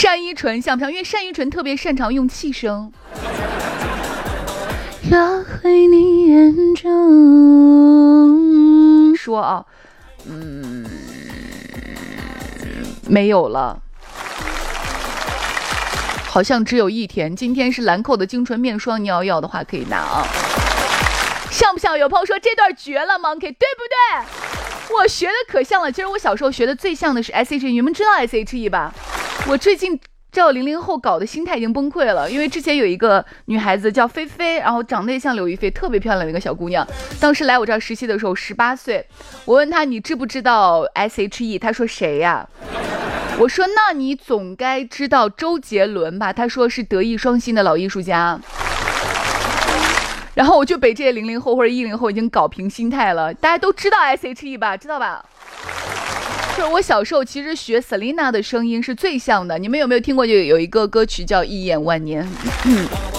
单依纯像不像？因为单依纯特别擅长用气声。要回你眼中说啊，没有了，好像只有一天。今天是兰蔻的精纯面霜，你要的话可以拿啊。像不像？有朋友说这段绝了 Monkey， 对不对？我学的可像了。其实我小时候学的最像的是 SHE， 你们知道 SHE 吧？我最近照00后搞的心态已经崩溃了，因为之前有一个女孩子叫菲菲，然后长得也像刘亦菲，特别漂亮的一个小姑娘。当时来我这儿实习的时候18岁，我问她你知不知道 SHE， 她说谁呀？我说那你总该知道周杰伦吧？她说是德艺双馨的老艺术家。然后我就被这些00后或者10后已经搞平心态了。大家都知道 SHE 吧？知道吧？就是我小时候其实学 Selina 的声音是最像的。你们有没有听过有一个歌曲叫一眼万年？